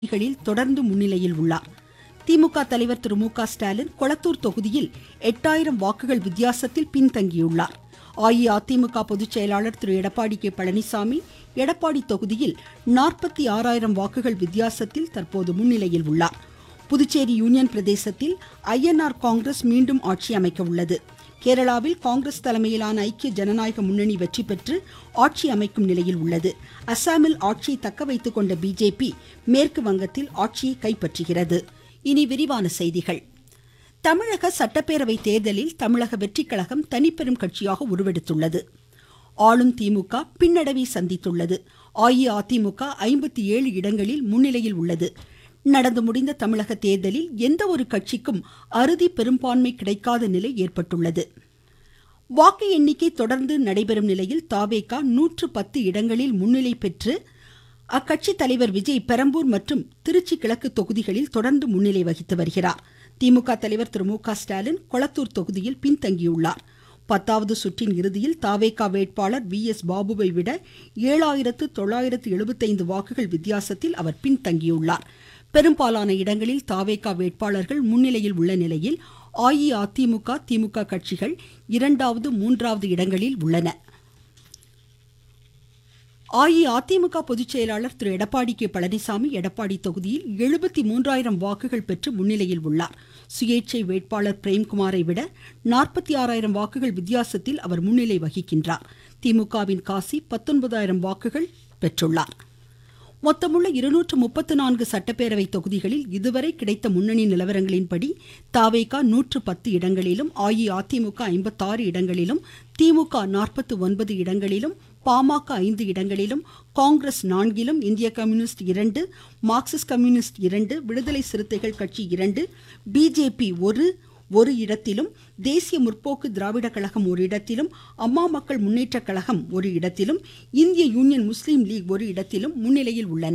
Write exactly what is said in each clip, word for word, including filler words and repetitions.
தொகுதிகளில் தொடர்ந்து முன்னிலையில் உள்ளார். திமுக தலைவர் திரு மு க ஸ்டாலின் கொளத்தூர் தொகுதியில் எட்டாயிரம் வாக்குகள் வித்தியாசத்தில் பின்தங்கியுள்ளார். அஇஅதிமுக பொதுச் செயலாளர் திரு எடப்பாடி கே பழனிசாமி எடப்பாடி தொகுதியில் நாற்பத்தி ஆறாயிரம் வாக்குகள் வித்தியாசத்தில் தற்போது முன்னிலையில் உள்ளார். புதுச்சேரி யூனியன் பிரதேசத்தில் ஐ என் ஆர் காங்கிரஸ் மீண்டும் ஆட்சி அமைக்க உள்ளது. கேரளாவில் காங்கிரஸ் தலைமையிலான ஐக்கிய ஜனநாயக முன்னணி வெற்றி பெற்று ஆட்சி அமைக்கும் நிலையில் உள்ளது. அசாமில் ஆட்சியை தக்க வைத்துக் கொண்ட பி ஜே பி மேற்கு வங்கத்தில் ஆட்சியை கைப்பற்றுகிறது. இனி விரிவான செய்திகள். தமிழக சட்டப்பேரவை தேர்தலில் தமிழக வெற்றி கழகம் தனிப்பெரும் கட்சியாக உருவெடுத்துள்ளது. ஆளும் திமுக பின்னடைவை சந்தித்துள்ளது. அஇஅதிமுக ஐம்பத்தி ஏழு இடங்களில் முன்னிலையில் உள்ளது. நடந்து முடிந்த தமிழக தேர்தலில் எந்த ஒரு கட்சிக்கும் அறுதி பெரும்பான்மை கிடைக்காத நிலை ஏற்பட்டுள்ளது. வாக்கு எண்ணிக்கை தொடர்ந்து நடைபெறும் நிலையில் தவேகா நூற்று பத்து இடங்களில் முன்னிலை பெற்று அக்கட்சி தலைவர் விஜய் பெரம்பூர் மற்றும் திருச்சி கிழக்கு தொகுதிகளில் தொடர்ந்து முன்னிலை வகித்து வருகிறார். திமுக தலைவர் திரு மு க ஸ்டாலின் கொளத்தூர் தொகுதியில் பின்தங்கியுள்ளார். பத்தாவது சுற்றின் இறுதியில் தவேகா வேட்பாளர் வி எஸ் பாபுவை விட ஏழாயிரத்து தொள்ளாயிரத்து எழுபத்தைந்து வாக்குகள் வித்தியாசத்தில் அவர் பின்தங்கியுள்ளார். பெரும்பாலான இடங்களில் தவேகா வேட்பாளர்கள் முன்னிலையில் உள்ள நிலையில் அஇஅதிமுக திமுக கட்சிகள் இரண்டாவது மூன்றாவது இடங்களில் உள்ளன. அஇஅதிமுக பொதுச் செயலாளர் திரு எடப்பாடி கே பழனிசாமி எடப்பாடி தொகுதியில் எழுபத்தி மூன்றாயிரம் வாக்குகள் பெற்று முன்னிலையில் உள்ளார். சுயேட்சை வேட்பாளர் பிரேம்குமாரை விட நாற்பத்தி ஆறாயிரம் வாக்குகள் வித்தியாசத்தில் அவர் முன்னிலை வகிக்கின்றார். திமுகவின் காசி பத்தொன்பதாயிரம் வாக்குகள் பெற்றுள்ளார். மொத்தமுள்ள இருநூற்று முப்பத்து நான்கு சட்டப்பேரவை தொகுதிகளில் இதுவரை கிடைத்த முன்னணி நிலவரங்களின்படி தவேகா நூற்று பத்து இடங்களிலும் அஇஅதிமுக ஐம்பத்தாறு இடங்களிலும் திமுக நாற்பத்தி ஒன்பது இடங்களிலும் பாமக ஐந்து இடங்களிலும் காங்கிரஸ் நான்கிலும் இந்திய கம்யூனிஸ்ட் இரண்டு மார்க்சிஸ்ட் கம்யூனிஸ்ட் இரண்டு விடுதலை சிறுத்தைகள் கட்சி இரண்டு பி ஜே பி ஒரு ஒரு இடத்திலும் தேசிய முற்போக்கு திராவிட கழகம் ஒரு இடத்திலும் அம்மா மக்கள் முன்னேற்ற கழகம் ஒரு இடத்திலும் இந்திய யூனியன் முஸ்லீம் லீக் ஒரு இடத்திலும் முன்னிலையில் உள்ளன.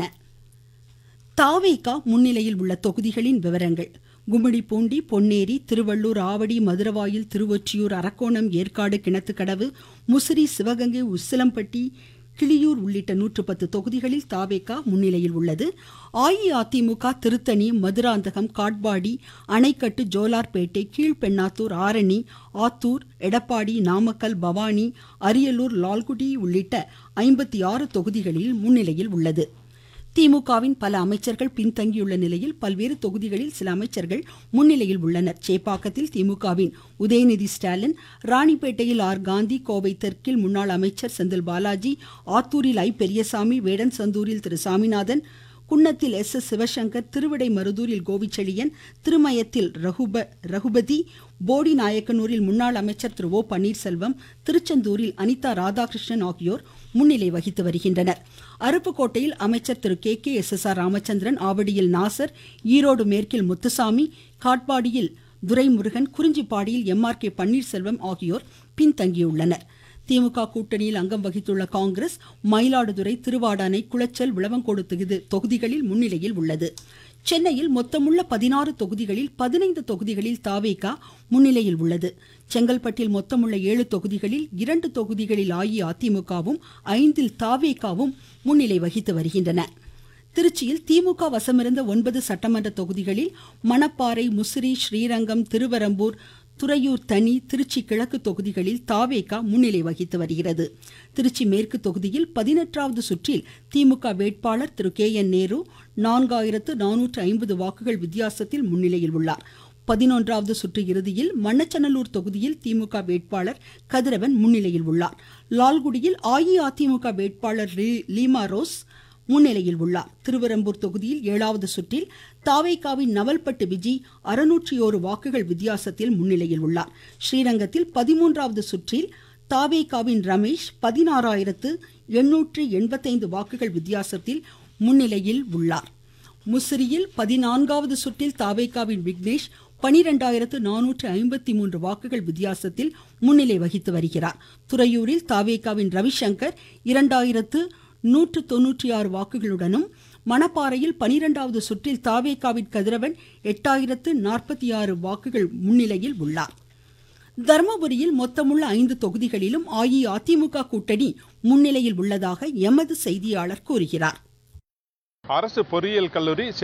தவேகா முன்னிலையில் உள்ள தொகுதிகளின் விவரங்கள்: கும்மிடிப்பூண்டி, பொன்னேரி, திருவள்ளூர், ஆவடி, மதுரவாயில், திருவொற்றியூர், அரக்கோணம், ஏற்காடு, கிணத்துக்கடவு, முசிறி, சிவகங்கை, உசிலம்பட்டி, கிளியூர் உள்ளிட்ட நூற்று பத்து தொகுதிகளில் தவேகா முன்னிலையில் உள்ளது. அஇஅதிமுக திருத்தணி, மதுராந்தகம், காட்பாடி, அணைக்கட்டு, ஜோலார்பேட்டை, கீழ்பெண்ணாத்தூர், ஆரணி, ஆத்தூர், எடப்பாடி, நாமக்கல், பவானி, அரியலூர், லால்குடி உள்ளிட்ட ஐம்பத்தி ஆறு தொகுதிகளில் முன்னிலையில் உள்ளது. திமுகவின் பல அமைச்சர்கள் பின்தங்கியுள்ள நிலையில் பல்வேறு தொகுதிகளில் சில அமைச்சர்கள் முன்னிலையில் உள்ளனர். சேப்பாக்கத்தில் திமுகவின் உதயநிதி ஸ்டாலின், ராணிப்பேட்டையில் ஆர் காந்தி, கோவை தெற்கில் முன்னாள் அமைச்சர் செந்தில் பாலாஜி, ஆத்தூரில் ஐ பெரியசாமி, வேடன்சந்தூரில் திரு சாமிநாதன், குன்னத்தில் எஸ் எஸ் சிவசங்கர், திருவிடைமருதூரில் கோவிச்செழியன், திருமயத்தில் ரகுப ரகுபதி, போடி நாயக்கனூரில் முன்னாள் அமைச்சர் திரு ஓ பன்னீர்செல்வம், திருச்செந்தூரில் அனிதா ராதாகிருஷ்ணன் ஆகியோர் முன்னிலை வகித்து வருகின்றனர். அருப்புக்கோட்டையில் அமைச்சர் திரு K K S S R Ramachandran, ஆவடியில் Nassar, Erode மேற்கில் Muthusamy, காட்பாடியில் Duraimurugan, குறிஞ்சிப்பாடியில் M R K Panneerselvam ஆகியோர் பின்தங்கியுள்ளனர். திமுக கூட்டணியில் அங்கம் வகித்துள்ள காங்கிரஸ் மயிலாடுதுறை, திருவாடானை, குளச்சல், விளவங்கோடு தொகுதிகளில் முன்னிலையில் உள்ளது. சென்னையில் மொத்தமுள்ள பதினாறு தொகுதிகளில் பதினைந்து தொகுதிகளில் தவேகா முன்னிலையில் உள்ளது. செங்கல்பட்டில் மொத்தமுள்ள ஏழு தொகுதிகளில் இரண்டு தொகுதிகளில் அஇஅதிமுகவும் ஐந்தில் தவேகாவும் முன்னிலை வகித்து வருகின்றன. திருச்சியில் திமுக வசமிருந்த ஒன்பது சட்டமன்ற தொகுதிகளில் மணப்பாறை, முசிறி, ஸ்ரீரங்கம், திருவரம்பூர், துறையூர் தனி, திருச்சி கிழக்கு தொகுதிகளில் தவேகா முன்னிலை வகித்து வருகிறது. திருச்சி மேற்கு தொகுதியில் பதினெட்டாவது சுற்றில் திமுக வேட்பாளர் திரு கே என் நேரு நான்காயிரத்து நானூற்று ஐம்பது வாக்குகள் வித்தியாசத்தில் முன்னிலையில் உள்ளார். பதினொன்றாவது சுற்று இறுதியில் மண்ணச்சநல்லூர் தொகுதியில் திமுக வேட்பாளர் கதிரவன் முன்னிலையில் உள்ளார். லால்குடியில் அஇஅதிமுக வேட்பாளர் லீமா ரோஸ் முன்னிலையில் உள்ளார். திருவரம்பூர் தொகுதியில் ஏழாவது சுற்றில் தவேகாவின் நவல்பட்டு விஜய் அறுநூற்றி ஒரு வாக்குகள் வித்தியாசத்தில் முன்னிலையில் உள்ளார். ஸ்ரீரங்கத்தில் பதிமூன்றாவது சுற்றில் தவேகாவின் ரமேஷ் பதினாறாயிரத்து எண்ணூற்று எண்பத்தைந்து வாக்குகள் வித்தியாசத்தில் முன்னிலையில் உள்ளார். முசிறியில் பதினான்காவது சுற்றில் தவேகாவின் விக்னேஷ் பனிரெண்டாயிரத்து நானூற்று ஐம்பத்தி மூன்று வாக்குகள் வித்தியாசத்தில் முன்னிலை வகித்து வருகிறார். துறையூரில் தவேகாவின் ரவிசங்கர் இரண்டாயிரத்து நூற்று தொன்னூற்றி ஆறு வாக்குகளுடனும், மணப்பாறையில் பனிரெண்டாவது சுற்றில் தவேகாவின் கதிரவன் எட்டாயிரத்து நாற்பத்தி ஆறு வாக்குகள் முன்னிலையில் உள்ளார். தர்மபுரியில் மொத்தமுள்ள ஐந்து தொகுதிகளிலும் அஇஅதிமுக கூட்டணி முன்னிலையில் உள்ளதாக எமது செய்தியாளர் கூறுகிறார். அரசு பொறியியல் கல்லூரி